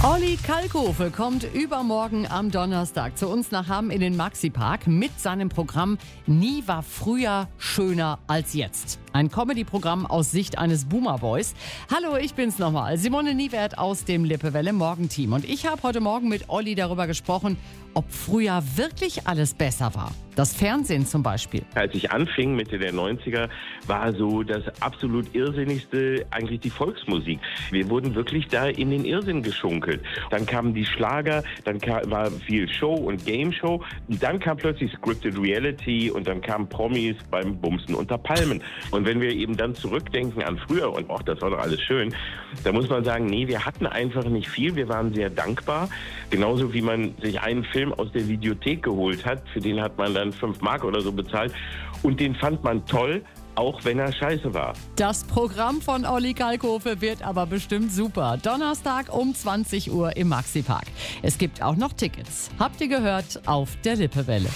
Olli Kalkofe kommt übermorgen am Donnerstag zu uns nach Hamm in den Maxi-Park mit seinem Programm Nie war früher schöner als jetzt. Ein Comedy-Programm aus Sicht eines Boomer-Boys. Hallo, ich bin's nochmal, Simone Niewert aus dem Lippewelle Morgenteam. Und ich habe heute Morgen mit Olli darüber gesprochen, ob früher wirklich alles besser war. Das Fernsehen zum Beispiel. Als ich anfing, Mitte der 90er, war so das absolut Irrsinnigste eigentlich die Volksmusik. Wir wurden wirklich da in den Irrsinn geschunkelt. Dann kamen die Schlager, dann war viel Show und Game Show. Und dann kam plötzlich Scripted Reality und dann kamen Promis beim Bumsen unter Palmen. Und wenn wir eben dann zurückdenken an früher und auch das war doch alles schön, da muss man sagen, nee, wir hatten einfach nicht viel. Wir waren sehr dankbar. Genauso wie man sich einen Film aus der Videothek geholt hat, für den hat man dann 5 Mark oder so bezahlt und den fand man toll, auch wenn er scheiße war. Das Programm von Olli Kalkofe wird aber bestimmt super. Donnerstag um 20 Uhr im Maxi-Park. Es gibt auch noch Tickets. Habt ihr gehört auf der Lippewelle.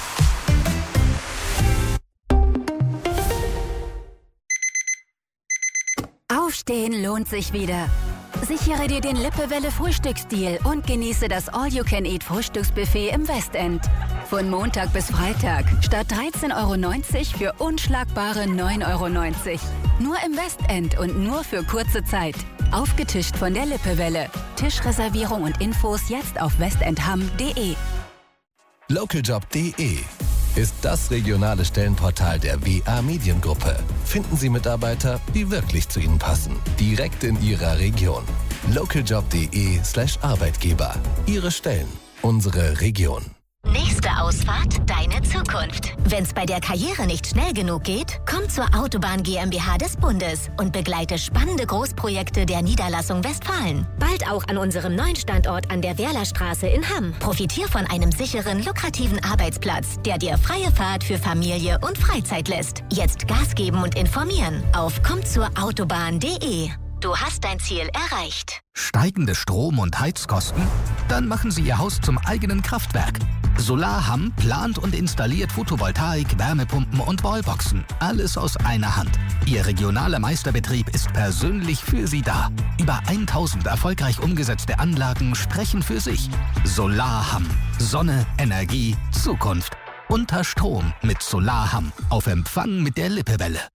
Aufstehen lohnt sich wieder. Sichere dir den Lippewelle Frühstücksdeal und genieße das All-You-Can-Eat-Frühstücksbuffet im Westend. Von Montag bis Freitag statt 13,90 € für unschlagbare 9,90 €. Nur im Westend und nur für kurze Zeit. Aufgetischt von der Lippewelle. Tischreservierung und Infos jetzt auf westendham.de. Localjobs.de ist das regionale Stellenportal der WA Mediengruppe. Finden Sie Mitarbeiter, die wirklich zu Ihnen passen. Direkt in Ihrer Region. Localjobs.de/Arbeitgeber. Ihre Stellen, unsere Region. Nächste Ausfahrt, deine Zukunft. Wenn's bei der Karriere nicht schnell genug geht, komm zur Autobahn GmbH des Bundes und begleite spannende Großprojekte der Niederlassung Westfalen. Bald auch an unserem neuen Standort an der Werlerstraße in Hamm. Profitier von einem sicheren, lukrativen Arbeitsplatz, der dir freie Fahrt für Familie und Freizeit lässt. Jetzt Gas geben und informieren auf kommzurautobahn.de. Du hast dein Ziel erreicht. Steigende Strom- und Heizkosten? Dann machen Sie Ihr Haus zum eigenen Kraftwerk. Solarham plant und installiert Photovoltaik, Wärmepumpen und Wallboxen. Alles aus einer Hand. Ihr regionaler Meisterbetrieb ist persönlich für Sie da. Über 1000 erfolgreich umgesetzte Anlagen sprechen für sich. Solarham. Sonne, Energie, Zukunft. Unter Strom mit Solarham. Auf Empfang mit der Lippewelle.